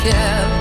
kell.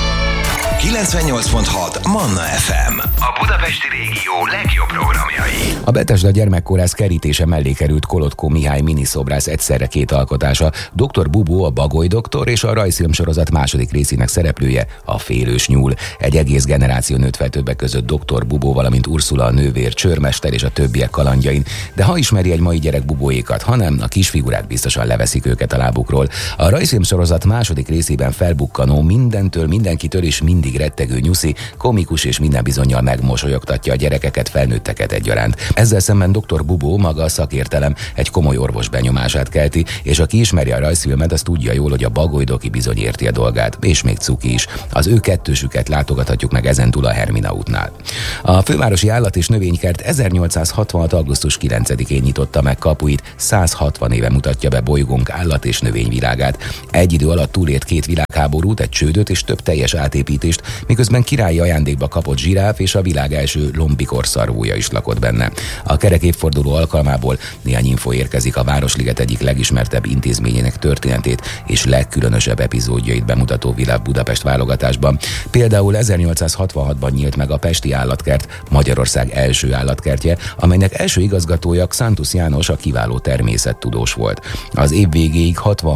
98.6 Manna FM. A budapesti régió legjobb programjai. A Betesda Gyermekkórház kerítése mellé került Kolotko Mihály miniszobrász egyszerre két alkotása, Dr. Bubó, a Bagoly doktor és a rajzfilmsorozat második részének szereplője, a Félős nyúl. Egy egész generáció nőtt fel többek között Dr. Bubó, valamint Ursula a nővér, Csőrmester és a többiek kalandjain. De ha ismeri egy mai gyerek Bubóékat, hanem a kisfigurák biztosan leveszik őket a lábukról. A rajzfilmsorozat második részében felbukkanó, mindentől, mindenkitől és mindig rettegő nyuszi, komikus és minden bizonnyal megmosolyogtatja a gyerekeket, felnőtteket egyaránt. Ezzel szemben Dr. Bubó maga a szakértelem egy komoly orvos benyomását kelti, és aki ismeri a rajzfilmet, az tudja jól, hogy a Bagoly doki bizony érti a dolgát, és még cuki is. Az ő kettősüket látogathatjuk meg ezentúl a Hermina útnál. A Fővárosi Állat- és Növénykert 1866. augusztus 9-én nyitotta meg kapuit, 160 éve mutatja be bolygónk állat- és növényvilágát. Egy idő alatt túlélt 2 világháborút, egy csődöt és több teljes átépítést, miközben királyi ajándékba kapott zsiráf és a világ első lombikor-szarvúja is lakott benne. A kerek évforduló alkalmából néhány info érkezik a Városliget egyik legismertebb intézményének történetét és legkülönösebb epizódjait bemutató Világ Budapest válogatásban. Például 1866-ban nyílt meg a Pesti Állatkert, Magyarország első állatkertje, amelynek első igazgatója Xantus János, a kiváló természettudós volt. Az év végéig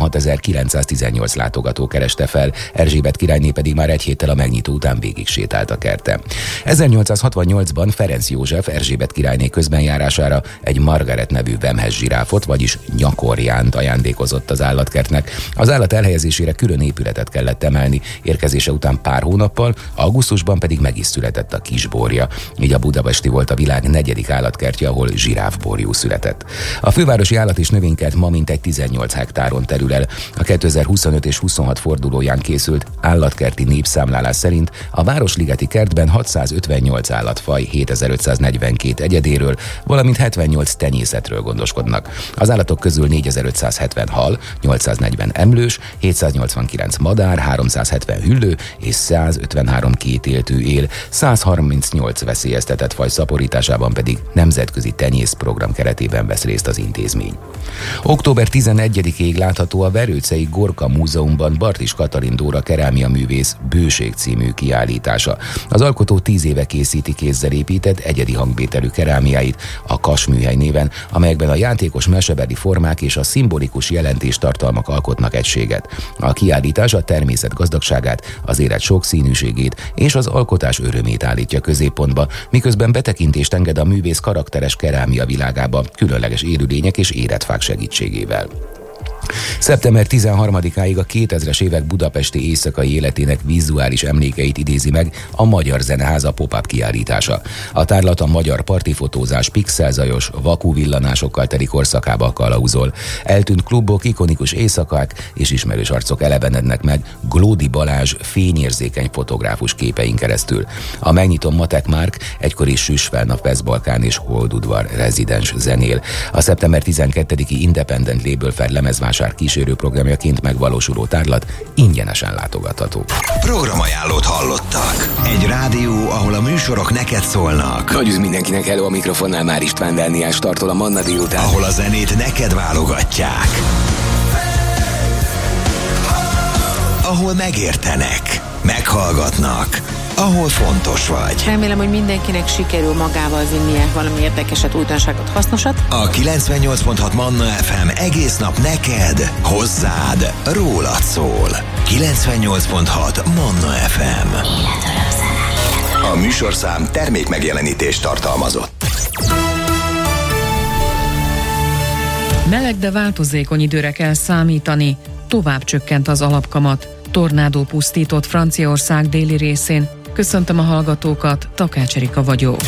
66.918 látogató kereste fel, Erzsébet királyné pedig már egy héttel a megnyitó után végig sétált a kerten. 1868-ban Ferenc József Erzsébet királyné közbenjárására egy Margaret nevű vemhes zsiráfot, vagyis nyakorjánt ajándékozott az állatkertnek. Az állat elhelyezésére külön épületet kellett emelni, érkezése után pár hónappal, augusztusban pedig meg is született a kisborja. Így a budapesti volt a világ 4. állatkertje, ahol zsiráfborjú született. A Fővárosi Állat- és Növénykert ma mintegy 18 hektáron terül el. A 2025 és 26 fordulóján készült állatkerti népszámlálás szerint a Városligeti kertben 658 állatfaj, 7542 egyedéről, valamint 78 tenyészetről gondoskodnak. Az állatok közül 4570 hal, 840 emlős, 789 madár, 370 hüllő és 153 kétéltű él, 138 veszélyeztetett faj szaporításában pedig nemzetközi tenyészprogram keretében vesz részt az intézmény. Október 11-ig látható a Verőcei Gorka Múzeumban Bartis Katalin Dóra kerámia művész Bőség című kiállítása. Az alkotó 10 éve készíti kézzel épített egyedi hangvételű kerámiáit a Kasműhely néven, amelyekben a játékos mesebeli formák és a szimbolikus jelentéstartalmak alkotnak egységet. A kiállítás a természet gazdagságát, az élet sokszínűségét és az alkotás örömét állítja középpontba, miközben betekintést enged a művész karakteres kerámia világába különleges élőlények és életfák segítségével. Szeptember 13-áig a 2000-es évek budapesti éjszakai életének vizuális emlékeit idézi meg a Magyar Zeneháza pop-up kiállítása. A tárlat a magyar partifotózás pixelzajos, vakú villanásokkal teli korszakába kalauzol. Eltűnt klubok, ikonikus éjszakák és ismerős arcok elevenednek meg Glódi Balázs fényérzékeny fotográfus képein keresztül. A megnyitó Matek Márk egykori Süsfelnap Veszbalkán és Holdudvar rezidens zenél. A szeptember 12-i Independent Label Fair lemezvásár kísérő programjaként megvalósuló tárlat ingyenesen látogatható. Programajánlót hallottak. Egy rádió, ahol a műsorok neked szólnak. Nagy üz mindenkinek, hello, a mikrofonnál már István Dániás tartol a Manna délután. Ahol a zenét neked válogatják. Ahol megértenek, meghallgatnak, ahol fontos vagy. Remélem, hogy mindenkinek sikerül magával vinnie valami érdekeset, újdonságot, hasznosat. A 98.6 Manna FM egész nap neked, hozzád, rólad szól. 98.6 Manna FM. A műsorszám termék megjelenítést tartalmazott. Meleg, de változékony időre kell számítani. Tovább csökkent az alapkamat. Tornádó pusztított Franciaország déli részén. Köszöntöm a hallgatókat, Takács Erika vagyok.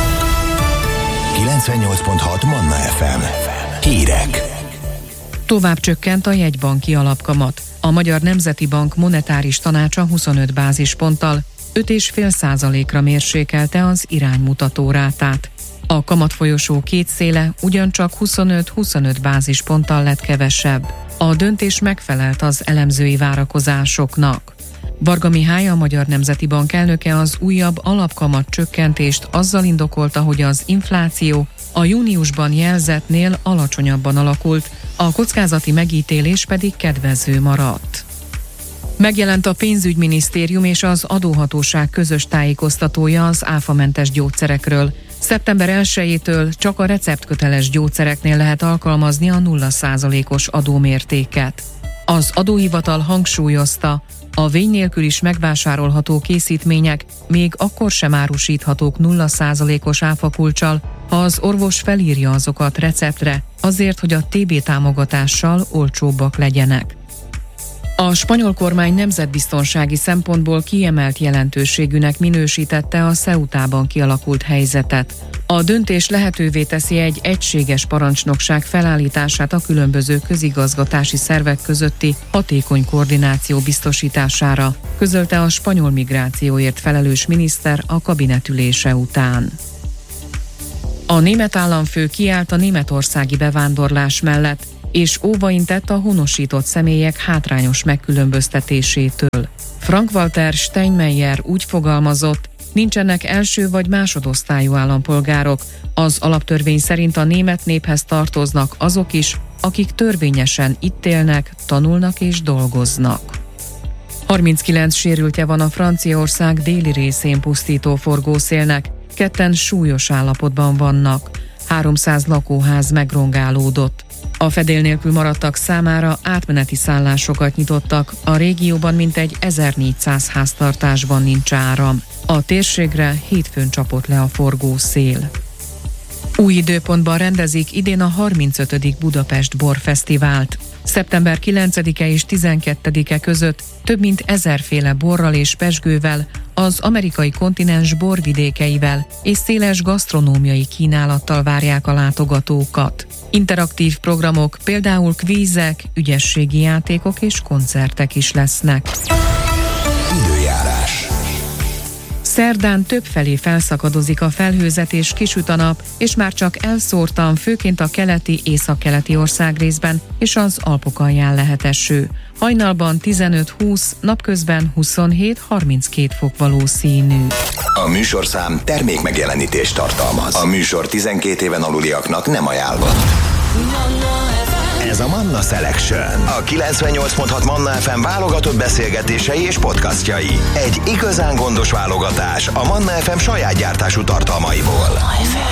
98.6 Manna FM. Hírek. Tovább csökkent a jegybanki alapkamat. A Magyar Nemzeti Bank monetáris tanácsa 25 bázisponttal 5,5%-ra mérsékelte az iránymutató rátát. A kamatfolyosó két széle ugyancsak 25-25 bázisponttal lett kevesebb. A döntés megfelelt az elemzői várakozásoknak. Varga Mihály, a Magyar Nemzeti Bank elnöke az újabb alapkamat csökkentést azzal indokolta, hogy az infláció a júniusban jelzettnél alacsonyabban alakult, a kockázati megítélés pedig kedvező maradt. Megjelent a pénzügyminisztérium és az adóhatóság közös tájékoztatója az áfamentes gyógyszerekről. Szeptember 1-től csak a receptköteles gyógyszereknél lehet alkalmazni a 0%-os adómértéket. Az adóhivatal hangsúlyozta, a vény nélkül is megvásárolható készítmények még akkor sem árusíthatók 0%-os áfakulccsal, ha az orvos felírja azokat receptre, azért, hogy a TB támogatással olcsóbbak legyenek. A spanyol kormány nemzetbiztonsági szempontból kiemelt jelentőségűnek minősítette a Ceutában kialakult helyzetet. A döntés lehetővé teszi egy egységes parancsnokság felállítását a különböző közigazgatási szervek közötti hatékony koordináció biztosítására, közölte a spanyol migrációért felelős miniszter a kabinetülése után. A német államfő kiállt a németországi bevándorlás mellett, és óvaintett a honosított személyek hátrányos megkülönböztetésétől. Frank-Walter Steinmeier úgy fogalmazott, nincsenek első vagy másodosztályú állampolgárok, az alaptörvény szerint a német néphez tartoznak azok is, akik törvényesen itt élnek, tanulnak és dolgoznak. 39 sérültje van a Franciaország déli részén pusztító forgószélnek, 2 súlyos állapotban vannak, 300 lakóház megrongálódott. A fedél nélkül maradtak számára átmeneti szállásokat nyitottak, a régióban mintegy 1400 háztartásban nincs áram. A térségre hétfőn csapott le a forgószél. Új időpontban rendezik idén a 35. Budapest Borfesztivált. Szeptember 9-e és 12-e között több mint 1000 féle borral és pezsgővel, az amerikai kontinens borvidékeivel és széles gasztronómiai kínálattal várják a látogatókat. Interaktív programok, például kvízek, ügyességi játékok és koncertek is lesznek. Időjárás. Szerdán többfelé felszakadozik a felhőzet és kisüt a nap, és már csak elszórtan, főként a keleti, északkeleti országrészben és az Alpok alján lehet eső. Hajnalban 15-20, napközben 27-32 fok valószínű. A műsorszám termék megjelenítést tartalmaz. A műsor 12 éven aluliaknak nem ajánlott. Ez a Manna Selection. A 98.6 Manna FM válogatott beszélgetései és podcastjai. Egy igazán gondos válogatás a Manna FM saját gyártású tartalmaiból.